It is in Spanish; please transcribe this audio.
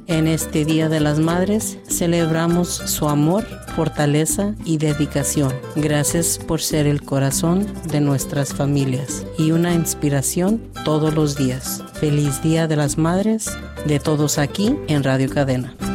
En este Día de las Madres celebramos su amor, fortaleza y dedicación. Gracias por ser el corazón de nuestras familias y una inspiración todos los días. Feliz Día de las Madres de todos aquí en Radio Cadena.